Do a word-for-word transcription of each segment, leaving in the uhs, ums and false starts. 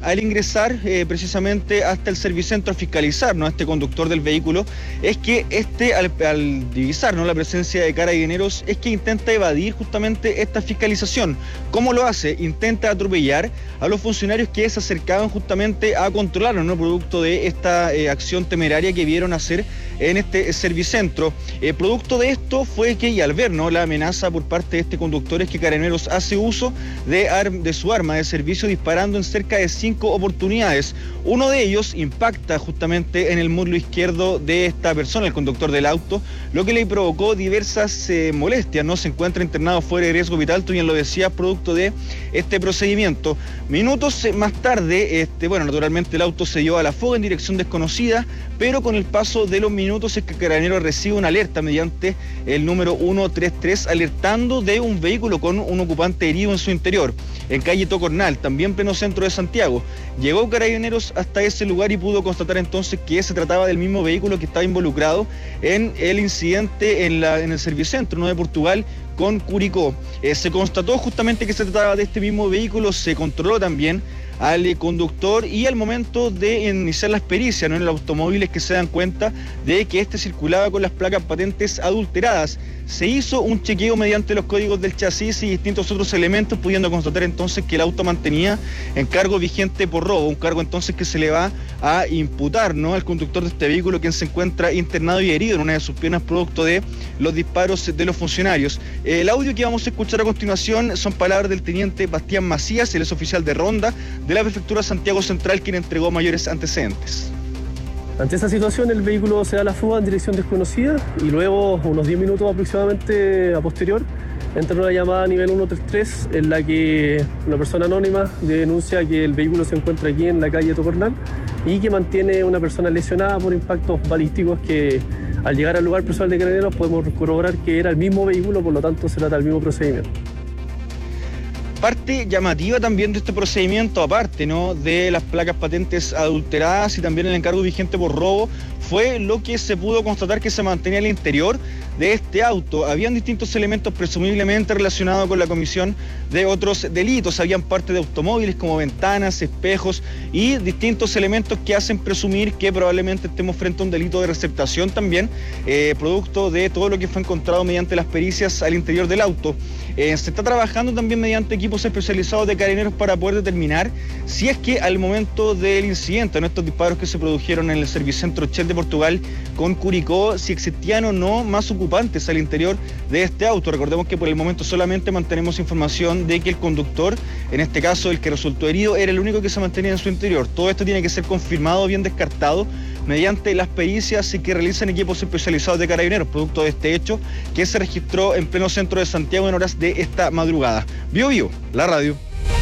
al ingresar eh, precisamente hasta el servicentro a fiscalizar, ¿no?, a este conductor del vehículo, es que este al, al divisar, ¿no?, la presencia de carabineros, es que intenta evadir justamente esta fiscalización. ¿Cómo lo hace? Intenta atropellar a los funcionarios que se acercaban justamente a controlarlo, ¿no?, producto de esta eh, acción temeraria que vieron hacer en este servicentro. Eh, producto de esto fue que, y al ver, ¿no?, la amenaza por parte de este conductor, es que Carabineros hace uso de, de su arma de servicio, disparando en cerca de cinco oportunidades. Uno de ellos impacta justamente en el muslo izquierdo de esta persona, el conductor del auto, lo que le provocó diversas eh, molestias, ¿no? Se encuentra internado fuera de riesgo vital, tú bien lo decías, producto de este procedimiento. Minutos más tarde, este, bueno, naturalmente el auto se dio a la fuga en dirección desconocida, pero con el paso de los minutos es que Carabineros recibe una alerta mediante el número uno tres tres, alertando de un vehículo con un ocupante herido en su interior, en calle Tocornal, también pleno centro de Santiago. Llegó Carabineros hasta ese lugar y pudo constatar entonces que se trataba del mismo vehículo que estaba involucrado en el incidente en, la, en el servicentro, ¿no?, de Portugal con Curicó. Eh, se constató justamente que se trataba de este mismo vehículo, se controló también al conductor, y al momento de iniciar las pericias, ¿no?, en el automóvil, es que se dan cuenta de que este circulaba con las placas patentes adulteradas. Se hizo un chequeo mediante los códigos del chasis y distintos otros elementos, pudiendo constatar entonces que el auto mantenía en cargo vigente por robo, un cargo entonces que se le va a imputar, ¿no?, al conductor de este vehículo, quien se encuentra internado y herido en una de sus piernas producto de los disparos de los funcionarios. El audio que vamos a escuchar a continuación son palabras del teniente Bastián Macías, el ex oficial de ronda de la Prefectura Santiago Central, quien entregó mayores antecedentes. Ante esa situación, el vehículo se da la fuga en dirección desconocida y luego, unos diez minutos aproximadamente a posterior, entra una llamada a nivel uno tres tres en la que una persona anónima denuncia que el vehículo se encuentra aquí en la calle Tocornal y que mantiene una persona lesionada por impactos balísticos, que al llegar al lugar personal de Carabineros podemos corroborar que era el mismo vehículo, por lo tanto se trata del mismo procedimiento. Parte llamativa también de este procedimiento, aparte, ¿no?, de las placas patentes adulteradas y también el encargo vigente por robo, fue lo que se pudo constatar que se mantenía al interior de este auto. Habían distintos elementos presumiblemente relacionados con la comisión de otros delitos. Habían parte de automóviles como ventanas, espejos y distintos elementos que hacen presumir que probablemente estemos frente a un delito de receptación también, eh, producto de todo lo que fue encontrado mediante las pericias al interior del auto. Eh, se está trabajando también mediante equipos especializados de Carabineros para poder determinar si es que al momento del incidente, ¿no?, estos disparos que se produjeron en el servicentro Shell de Portugal con Curicó, si existían o no más ocupantes al interior de este auto. Recordemos que por el momento solamente mantenemos información de que el conductor, en este caso el que resultó herido, era el único que se mantenía en su interior. Todo esto tiene que ser confirmado o bien descartado mediante las pericias que realizan equipos especializados de Carabineros, producto de este hecho que se registró en pleno centro de Santiago en horas de esta madrugada. Bio Bio, la radio.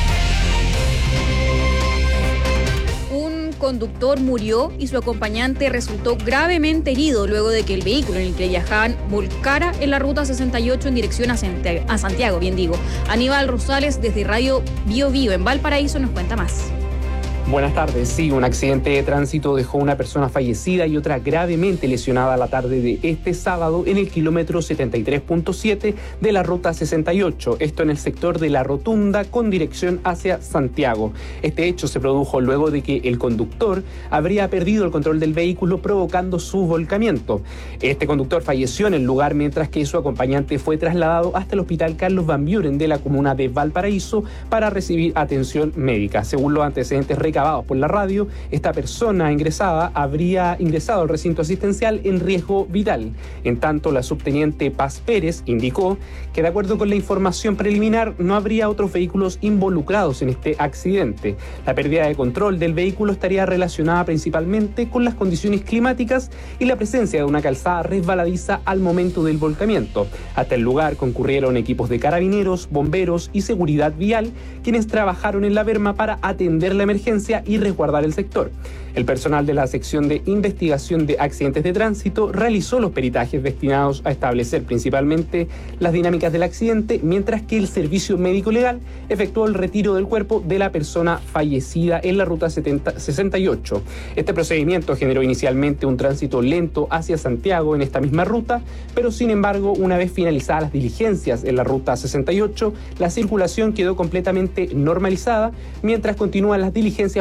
Un conductor murió y su acompañante resultó gravemente herido luego de que el vehículo en el que viajaban volcara en la ruta sesenta y ocho en dirección a Santiago, a Santiago, bien digo. Aníbal Rosales, desde Radio Bio Bio en Valparaíso, nos cuenta más. Buenas tardes. Sí, un accidente de tránsito dejó una persona fallecida y otra gravemente lesionada la tarde de este sábado en el kilómetro setenta y tres punto siete de la ruta sesenta y ocho, esto en el sector de La Rotunda con dirección hacia Santiago. Este hecho se produjo luego de que el conductor habría perdido el control del vehículo, provocando su volcamiento. Este conductor falleció en el lugar, mientras que su acompañante fue trasladado hasta el hospital Carlos Van Buren de la comuna de Valparaíso para recibir atención médica. Según los antecedentes recabados por la radio, esta persona ingresada habría ingresado al recinto asistencial en riesgo vital. En tanto, la subteniente Paz Pérez indicó que, de acuerdo con la información preliminar, no habría otros vehículos involucrados en este accidente. La pérdida de control del vehículo estaría relacionada principalmente con las condiciones climáticas y la presencia de una calzada resbaladiza al momento del volcamiento. Hasta el lugar concurrieron equipos de Carabineros, bomberos y seguridad vial, quienes trabajaron en la berma para atender la emergencia y resguardar el sector. El personal de la sección de investigación de accidentes de tránsito realizó los peritajes destinados a establecer principalmente las dinámicas del accidente, mientras que el servicio médico legal efectuó el retiro del cuerpo de la persona fallecida en la ruta sesenta y ocho. Este procedimiento generó inicialmente un tránsito lento hacia Santiago en esta misma ruta, pero sin embargo, una vez finalizadas las diligencias en la ruta sesenta y ocho, la circulación quedó completamente normalizada, mientras continúan las diligencias